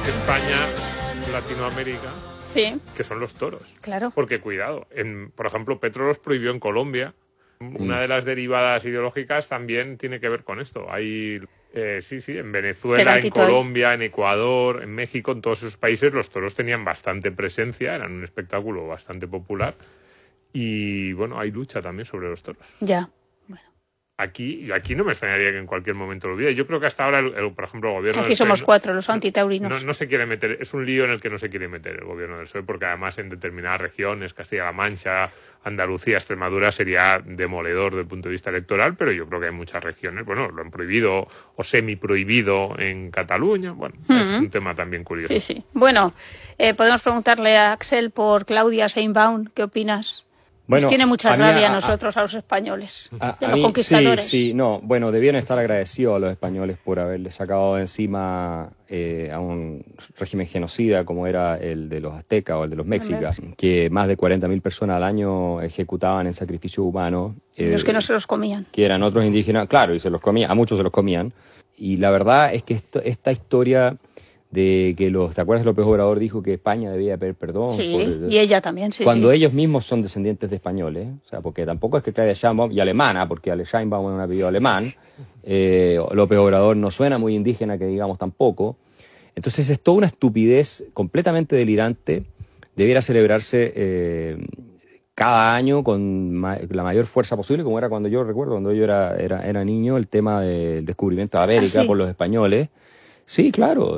España, Latinoamérica, sí, que son los toros. claro. Porque, cuidado, por ejemplo, Petro los prohibió en Colombia. Una de las derivadas ideológicas también tiene que ver con esto. Hay, sí, en Venezuela, en Colombia, en Ecuador, en México, en todos esos países los toros tenían bastante presencia, eran un espectáculo bastante popular. Y, bueno, hay lucha también sobre los toros. Ya. Aquí no me extrañaría que en cualquier momento lo hubiera. Yo creo que hasta ahora, por ejemplo, el gobierno Aquí del PSOE somos 4, los antitaurinos. no se quiere meter. Es un lío en el que no se quiere meter el gobierno del PSOE, porque además en determinadas regiones, Castilla-La Mancha, Andalucía, Extremadura, sería demoledor desde el punto de vista electoral, pero yo creo que hay muchas regiones, bueno, lo han prohibido o semi-prohibido en Cataluña. Bueno, es un tema también curioso. Sí. Bueno, podemos preguntarle a Axel por Claudia Sheinbaum, ¿qué opinas? Bueno, nos tiene mucha rabia a nosotros, a los españoles, de los conquistadores. Sí, bueno, debían estar agradecidos a los españoles por haberle sacado de encima a un régimen genocida como era el de los aztecas o el de los mexicas, que más de 40.000 personas al año ejecutaban en sacrificio humano. Los que no se los comían. Que eran otros indígenas, claro, y se los comían, a muchos se los comían. Y la verdad es que esta historia de que ¿te acuerdas? López Obrador dijo que España debía pedir perdón. Sí, y ella también, sí. Cuando ellos mismos son descendientes de españoles, o sea, porque tampoco es que Claudia Sheinbaum, y alemana, porque Sheinbaum es un apellido alemán, López Obrador no suena muy indígena, que digamos tampoco. Entonces es toda una estupidez completamente delirante, debiera celebrarse cada año con la mayor fuerza posible, como era cuando yo recuerdo, cuando yo era niño, el tema del descubrimiento de América por los españoles. Sí, claro,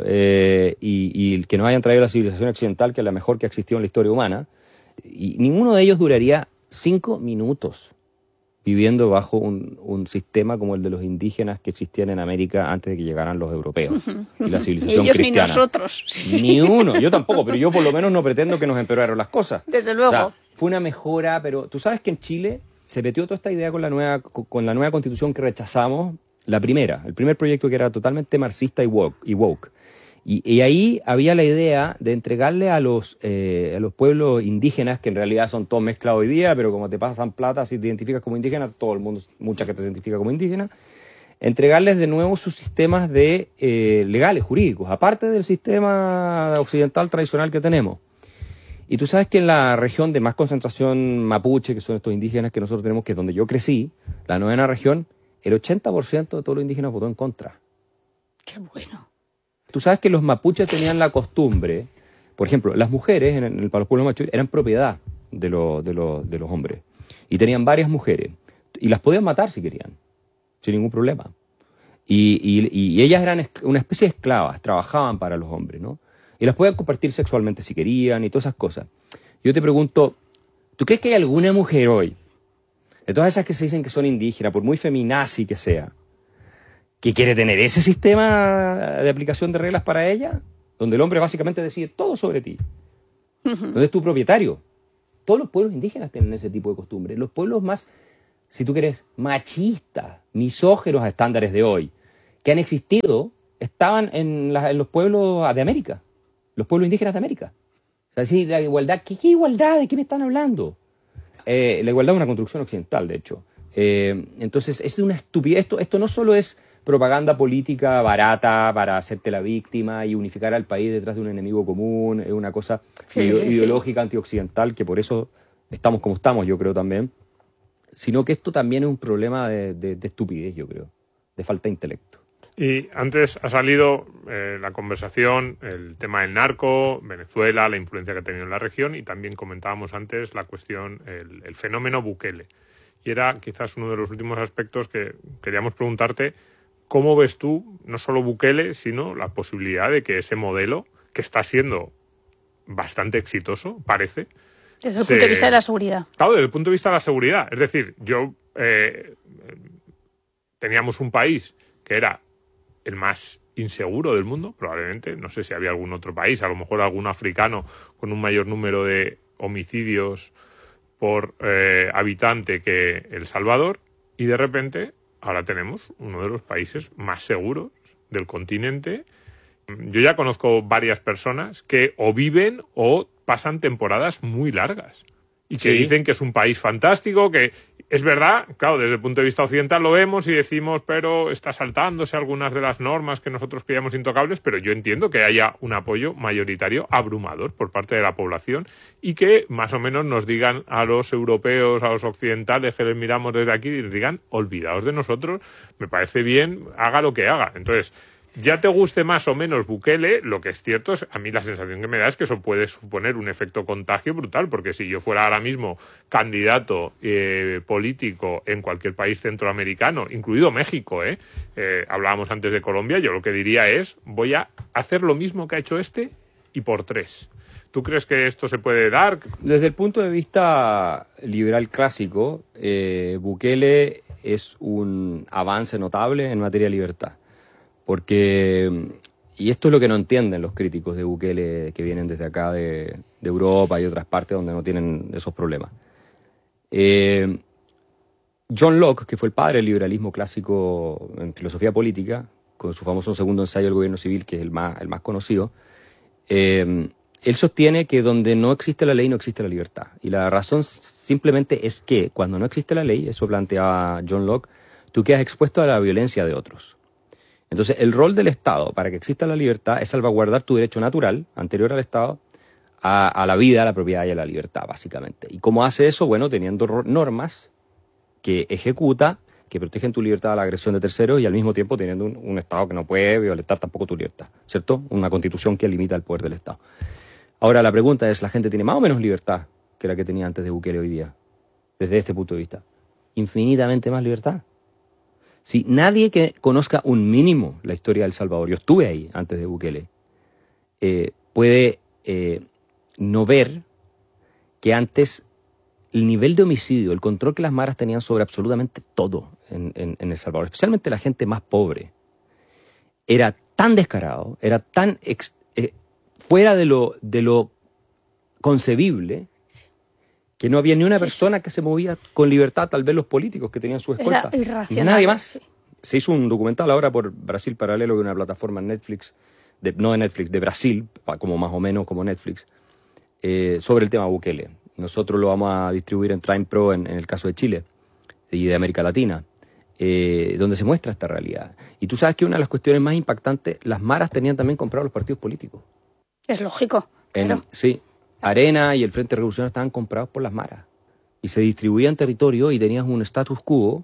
y que nos hayan traído la civilización occidental, que es la mejor que ha existido en la historia humana, y ninguno de ellos duraría 5 minutos viviendo bajo un sistema como el de los indígenas que existían en América antes de que llegaran los europeos y la civilización ellos cristiana. Ni nosotros. Ni uno, yo tampoco, pero yo por lo menos no pretendo que nos empeoraron las cosas. Desde luego. O sea, fue una mejora, pero tú sabes que en Chile se metió toda esta idea con la nueva constitución que rechazamos. El primer proyecto que era totalmente marxista y woke. Y ahí había la idea de entregarle a los pueblos indígenas, que en realidad son todos mezclados hoy día, pero como te pasan plata, si te identificas como indígena, todo el mundo, mucha que te identifica como indígena, entregarles de nuevo sus sistemas legales, jurídicos, aparte del sistema occidental tradicional que tenemos. Y tú sabes que en la región de más concentración mapuche, que son estos indígenas que nosotros tenemos, que es donde yo crecí, la 9ª región, el 80% de todos los indígenas votó en contra. ¡Qué bueno! Tú sabes que los mapuches tenían la costumbre, por ejemplo, las mujeres para los pueblos mapuches eran propiedad de los hombres. Y tenían varias mujeres. Y las podían matar si querían, sin ningún problema. Y ellas eran una especie de esclavas, trabajaban para los hombres, ¿no? Y las podían compartir sexualmente si querían y todas esas cosas. Yo te pregunto, ¿tú crees que hay alguna mujer hoy, de todas esas que se dicen que son indígenas, por muy feminazi que sea, que quiere tener ese sistema de aplicación de reglas para ella, donde el hombre básicamente decide todo sobre ti, donde es tu propietario? Todos los pueblos indígenas tienen ese tipo de costumbres. Los pueblos más, si tú quieres, machistas, misóginos a estándares de hoy, que han existido, estaban en los pueblos de América, los pueblos indígenas de América. O sea, sí, la igualdad, ¿qué igualdad? ¿De qué me están hablando? La igualdad es una construcción occidental, de hecho. Entonces, es una estupidez. Esto no solo es propaganda política barata para hacerte la víctima y unificar al país detrás de un enemigo común, es una cosa ideológica antioccidental, que por eso estamos como estamos, yo creo también, sino que esto también es un problema de estupidez, yo creo, de falta de intelecto. Y antes ha salido la conversación, el tema del narco, Venezuela, la influencia que ha tenido en la región, y también comentábamos antes la cuestión, el fenómeno Bukele. Y era quizás uno de los últimos aspectos que queríamos preguntarte, ¿cómo ves tú, no solo Bukele, sino la posibilidad de que ese modelo, que está siendo bastante exitoso, parece... Desde el punto de vista de la seguridad. Claro, desde el punto de vista de la seguridad. Es decir, teníamos un país que era el más inseguro del mundo, probablemente. No sé si había algún otro país, a lo mejor algún africano con un mayor número de homicidios por habitante que El Salvador, y de repente ahora tenemos uno de los países más seguros del continente. Yo ya conozco varias personas que o viven o pasan temporadas muy largas y que dicen que es un país fantástico, que es verdad, claro, desde el punto de vista occidental lo vemos y decimos, pero está saltándose algunas de las normas que nosotros creíamos intocables, pero yo entiendo que haya un apoyo mayoritario abrumador por parte de la población y que más o menos nos digan a los europeos, a los occidentales que les miramos desde aquí, y les digan, olvidaos de nosotros, me parece bien, haga lo que haga. Entonces, ya te guste más o menos Bukele, lo que es cierto es, a mí la sensación que me da es que eso puede suponer un efecto contagio brutal, porque si yo fuera ahora mismo candidato político en cualquier país centroamericano, incluido México, hablábamos antes de Colombia, yo lo que diría es, voy a hacer lo mismo que ha hecho este y por 3. ¿Tú crees que esto se puede dar? Desde el punto de vista liberal clásico, Bukele es un avance notable en materia de libertad. Porque, y esto es lo que no entienden los críticos de Bukele que vienen desde acá de Europa y otras partes donde no tienen esos problemas. John Locke, que fue el padre del liberalismo clásico en filosofía política, con su famoso segundo ensayo del gobierno civil, que es el más conocido, él sostiene que donde no existe la ley no existe la libertad. Y la razón simplemente es que cuando no existe la ley, eso planteaba John Locke, tú quedas expuesto a la violencia de otros. Entonces, el rol del Estado para que exista la libertad es salvaguardar tu derecho natural, anterior al Estado, a la vida, a la propiedad y a la libertad, básicamente. ¿Y cómo hace eso? Bueno, teniendo normas que ejecuta, que protegen tu libertad a la agresión de terceros y al mismo tiempo teniendo un Estado que no puede violentar tampoco tu libertad, ¿cierto? Una constitución que limita el poder del Estado. Ahora, la pregunta es, ¿la gente tiene más o menos libertad que la que tenía antes de Bukele hoy día? Desde este punto de vista. Infinitamente más libertad. Si nadie que conozca un mínimo la historia de El Salvador, yo estuve ahí antes de Bukele, puede no ver que antes el nivel de homicidio, el control que las maras tenían sobre absolutamente todo en El Salvador, especialmente la gente más pobre, era tan descarado, era tan fuera de lo concebible, que no había ni una persona que se movía con libertad, tal vez los políticos que tenían su escolta. Era irracional. Nadie más. Sí. Se hizo un documental ahora por Brasil Paralelo, de una plataforma en Netflix, no de Netflix, de Brasil, como más o menos como Netflix, sobre el tema Bukele. Nosotros lo vamos a distribuir en Prime Pro en el caso de Chile y de América Latina, donde se muestra esta realidad. Y tú sabes que una de las cuestiones más impactantes, las maras tenían también comprados los partidos políticos. Es lógico. Claro. Sí. Arena y el Frente Revolucionario estaban comprados por las maras y se distribuían territorio y tenías un status quo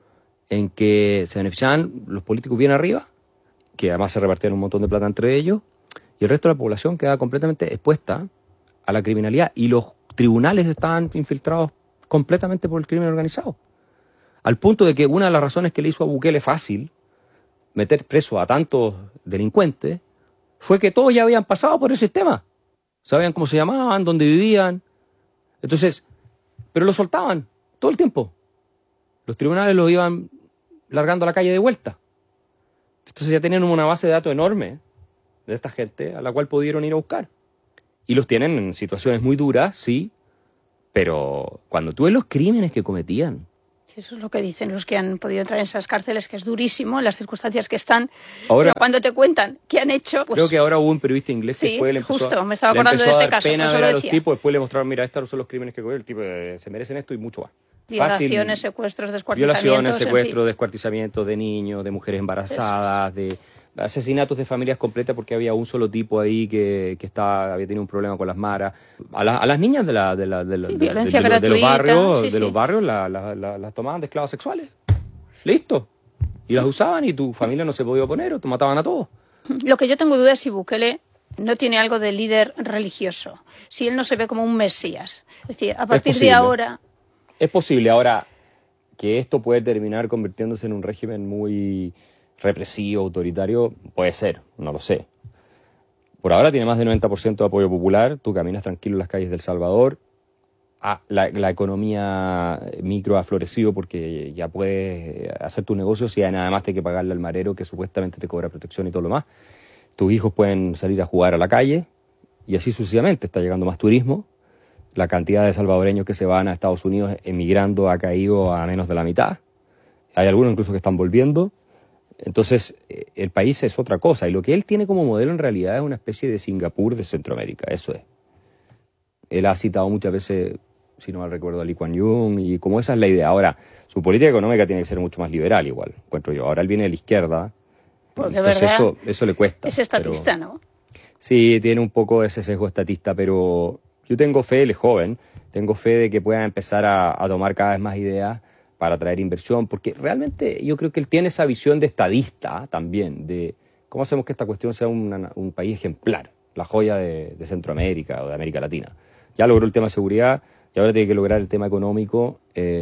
en que se beneficiaban los políticos bien arriba, que además se repartían un montón de plata entre ellos, y el resto de la población quedaba completamente expuesta a la criminalidad y los tribunales estaban infiltrados completamente por el crimen organizado. Al punto de que una de las razones que le hizo a Bukele fácil meter preso a tantos delincuentes fue que todos ya habían pasado por el sistema. Sabían cómo se llamaban, dónde vivían. Entonces, pero los soltaban todo el tiempo. Los tribunales los iban largando a la calle de vuelta. Entonces ya tenían una base de datos enorme de esta gente a la cual pudieron ir a buscar. Y los tienen en situaciones muy duras, sí, pero cuando tú ves los crímenes que cometían. Eso es lo que dicen los que han podido entrar en esas cárceles, que es durísimo en las circunstancias que están. Ahora, pero cuando te cuentan qué han hecho, pues... Creo que ahora hubo un periodista inglés que sí, después le empezó, justo, me estaba acordando de ese caso. Pena ver a los tipos, después le mostraron, mira, estos son los crímenes que cometieron, el tipo se merecen esto y mucho más. Violaciones, secuestros, descuartizamientos. Violaciones, secuestros, descuartizamientos de niños, de mujeres embarazadas, de asesinatos de familias completas porque había un solo tipo ahí que había tenido un problema con las maras. A las niñas de los barrios las tomaban de esclavas sexuales. Listo. Y las usaban y tu familia no se podía oponer o te mataban a todos. Lo que yo tengo duda es si Bukele no tiene algo de líder religioso, si él no se ve como un mesías. Es decir, a partir de ahora... Es posible. Ahora, que esto puede terminar convirtiéndose en un régimen muy represivo, autoritario, puede ser, no lo sé. Por ahora tiene más del 90% de apoyo popular, tú caminas tranquilo en las calles de El Salvador, la economía micro ha florecido porque ya puedes hacer tus negocios y nada más te hay que pagarle al marero que supuestamente te cobra protección y todo lo más. Tus hijos pueden salir a jugar a la calle y así sucesivamente, está llegando más turismo. La cantidad de salvadoreños que se van a Estados Unidos emigrando ha caído a menos de la mitad. Hay algunos incluso que están volviendo. Entonces, el país es otra cosa. Y lo que él tiene como modelo en realidad es una especie de Singapur de Centroamérica. Eso es. Él ha citado muchas veces si no mal recuerdo, a Lee Kuan Yew, y como esa es la idea. Ahora, su política económica tiene que ser mucho más liberal igual, encuentro yo. Ahora él viene de la izquierda, porque entonces eso le cuesta. Es estatista, ¿no? Sí, tiene un poco ese sesgo estatista, pero yo tengo fe, él es joven, tengo fe de que pueda empezar a tomar cada vez más ideas para atraer inversión, porque realmente yo creo que él tiene esa visión de estadista también, de cómo hacemos que esta cuestión sea un país ejemplar, la joya de Centroamérica o de América Latina. Ya logró el tema de seguridad y ahora tiene que lograr el tema económico,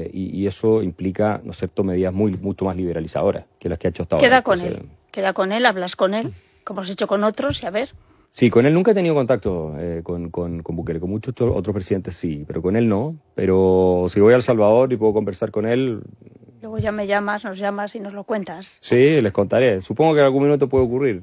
y eso implica, ¿no es cierto?, medidas mucho más liberalizadoras que las que ha hecho hasta ahora. Queda con él, hablas con él, como has hecho con otros, y a ver. Sí, con él nunca he tenido contacto con Bukele, con muchos otros presidentes sí, pero con él no. Pero si voy a El Salvador y puedo conversar con él... Luego ya me llamas, nos llamas y nos lo cuentas. Sí, les contaré. Supongo que en algún minuto puede ocurrir.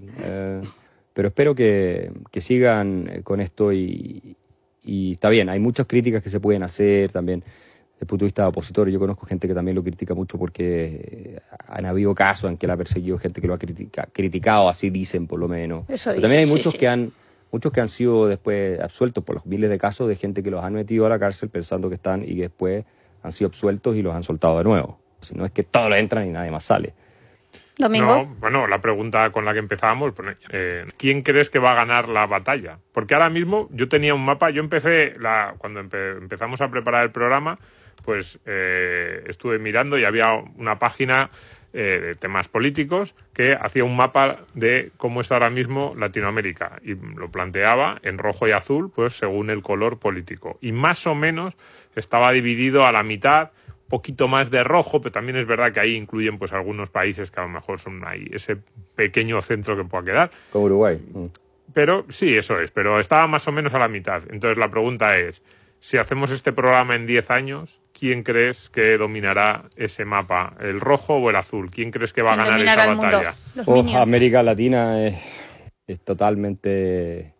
Pero espero que sigan con esto y está bien. Hay muchas críticas que se pueden hacer también desde el punto de vista opositor. Yo conozco gente que también lo critica mucho porque han habido casos en que la ha perseguido gente que lo ha criticado, así dicen por lo menos. Pero también hay muchos que han sido después absueltos por los miles de casos de gente que los han metido a la cárcel pensando que están y que después han sido absueltos y los han soltado de nuevo. Si no es que todos entran y nadie más sale. ¿Domingo? No, bueno, la pregunta con la que empezábamos, ¿quién crees que va a ganar la batalla? Porque ahora mismo yo tenía un mapa, yo empecé, cuando empezamos a preparar el programa, pues estuve mirando y había una página de temas políticos que hacía un mapa de cómo está ahora mismo Latinoamérica y lo planteaba en rojo y azul, pues según el color político. Y más o menos estaba dividido a la mitad, poquito más de rojo, pero también es verdad que ahí incluyen pues algunos países que a lo mejor son ahí ese pequeño centro que pueda quedar. Como Uruguay. Pero sí, eso es, pero estaba más o menos a la mitad. Entonces la pregunta es, si hacemos este programa en 10 años, ¿quién crees que dominará ese mapa? ¿El rojo o el azul? ¿Quién crees que va a ganar esa batalla? América Latina es totalmente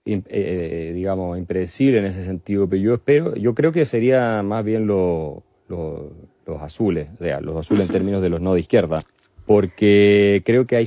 digamos impredecible en ese sentido, pero yo creo que sería más bien los azules, o sea, los azules en términos de los no de izquierda, porque creo que hay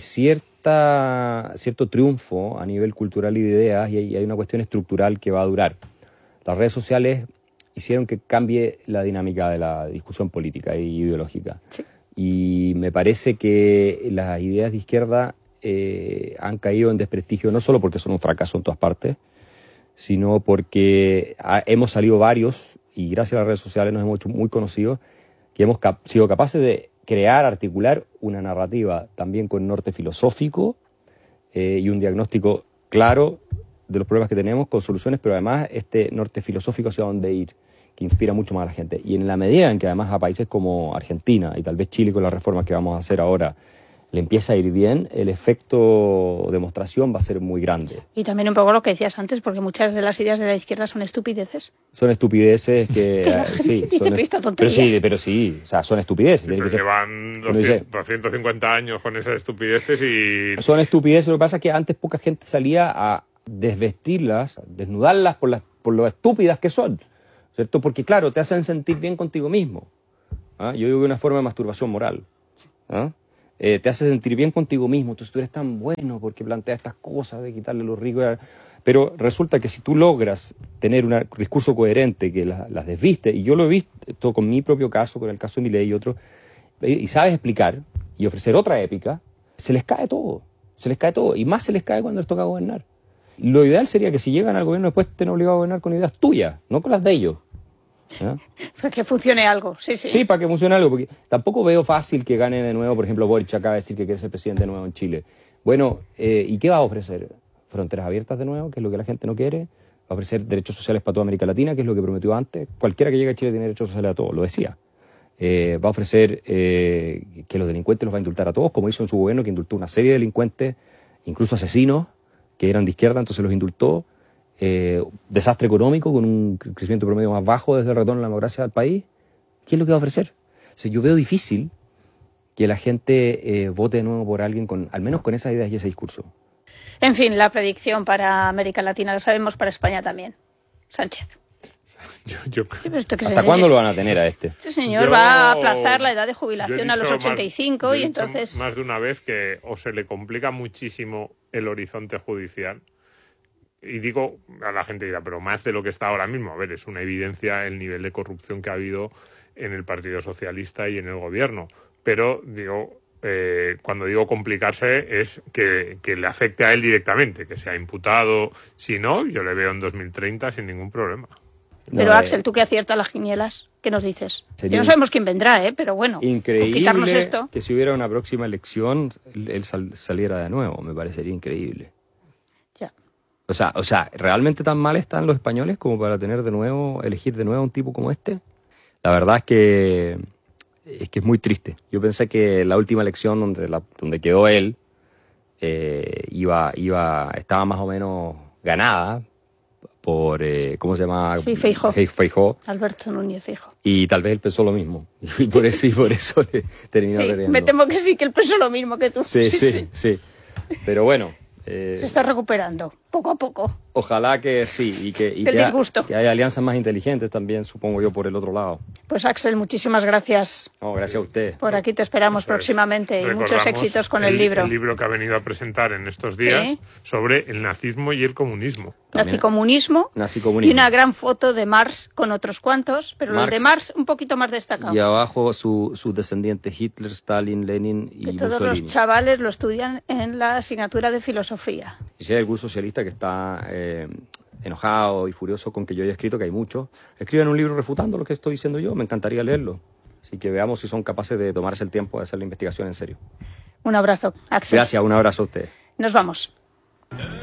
cierto triunfo a nivel cultural y de ideas, y hay una cuestión estructural que va a durar. Las redes sociales hicieron que cambie la dinámica de la discusión política e ideológica. Sí. Y me parece que las ideas de izquierda han caído en desprestigio, no solo porque son un fracaso en todas partes, sino porque hemos salido varios, y gracias a las redes sociales nos hemos hecho muy conocidos, que hemos sido capaces de crear, articular una narrativa también con norte filosófico y un diagnóstico claro de los problemas que tenemos, con soluciones, pero además este norte filosófico hacia dónde ir, que inspira mucho más a la gente. Y en la medida en que además a países como Argentina y tal vez Chile con las reformas que vamos a hacer ahora le empieza a ir bien, el efecto demostración va a ser muy grande. Y también un poco lo que decías antes, porque muchas de las ideas de la izquierda son estupideces. Son estupideces que... sí, pero sí, o sea, son estupideces. Sí, pero llevan 250 años con esas estupideces y... Son estupideces, lo que pasa es que antes poca gente salía a desvestirlas, desnudarlas por lo estúpidas que son, ¿cierto? Porque claro, te hacen sentir bien contigo mismo. ¿Ah? Yo digo que es una forma de masturbación moral. ¿Ah? Te hace sentir bien contigo mismo, entonces tú eres tan bueno porque planteas estas cosas de quitarle lo rico. Pero resulta que si tú logras tener un discurso coherente que las desviste, y yo lo he visto con mi propio caso, con el caso de Milei y otros, y sabes explicar y ofrecer otra épica, se les cae todo, y más se les cae cuando les toca gobernar. Lo ideal sería que si llegan al gobierno después estén obligados a gobernar con ideas tuyas, no con las de ellos. ¿Ah? Para que funcione algo, sí. Sí, para que funcione algo, porque tampoco veo fácil que gane de nuevo, por ejemplo, Boric acaba de decir que quiere ser presidente de nuevo en Chile. Bueno, ¿y qué va a ofrecer? ¿Fronteras abiertas de nuevo, que es lo que la gente no quiere? ¿Va a ofrecer derechos sociales para toda América Latina, que es lo que prometió antes? Cualquiera que llegue a Chile tiene derechos sociales a todos, lo decía. Va a ofrecer que los delincuentes los va a indultar a todos, como hizo en su gobierno, que indultó una serie de delincuentes, incluso asesinos, que eran de izquierda, entonces los indultó. Desastre económico con un crecimiento promedio más bajo desde el retorno a la democracia del país. ¿Qué es lo que va a ofrecer? O sea, yo veo difícil que la gente vote de nuevo por alguien al menos con esas ideas y ese discurso. En fin, la predicción para América Latina la sabemos, para España también. Sánchez. ¿Hasta cuándo lo van a tener a este? Este señor va a aplazar la edad de jubilación a los 85 y entonces... Más de una vez que o se le complica muchísimo el horizonte judicial y digo, a la gente dirá, pero más de lo que está ahora mismo. A ver, es una evidencia el nivel de corrupción que ha habido en el Partido Socialista y en el gobierno. Pero, digo, cuando digo complicarse es que le afecte a él directamente, que sea imputado. Si no, yo le veo en 2030 sin ningún problema. Pero Axel, tú que aciertas las quinielas, ¿qué nos dices? Que no sabemos quién vendrá, pero bueno, increíble esto. Que si hubiera una próxima elección, él saliera de nuevo, me parecería increíble. Ya. O sea, ¿realmente tan mal están los españoles como para elegir de nuevo un tipo como este? La verdad es que es muy triste. Yo pensé que la última elección donde quedó él estaba más o menos ganada por, ¿cómo se llama? Sí, Feijóo. Alberto Núñez Feijóo. Y tal vez él pensó lo mismo. Y por eso le terminó perdiendo. Me temo que sí, que él pensó lo mismo que tú. Sí. Pero bueno. Se está recuperando, poco a poco. Ojalá que sí, y que haya alianzas más inteligentes también, supongo yo, por el otro lado. Pues Axel, muchísimas gracias. No, gracias a usted. Por aquí te esperamos próximamente y muchos éxitos con el libro. El libro que ha venido a presentar en estos días sobre el nazismo y el comunismo. Nazicomunismo y una gran foto de Marx con otros cuantos, pero el de Marx un poquito más destacado. Y abajo sus descendientes Hitler, Stalin, Lenin y Mussolini. Todos los chavales lo estudian en la asignatura de filosofía. Y si hay algún socialista que está enojado y furioso con que yo haya escrito, que hay muchos, escriban un libro refutando lo que estoy diciendo yo, me encantaría leerlo. Así que veamos si son capaces de tomarse el tiempo de hacer la investigación en serio. Un abrazo, Axel. Gracias, un abrazo a usted. Nos vamos.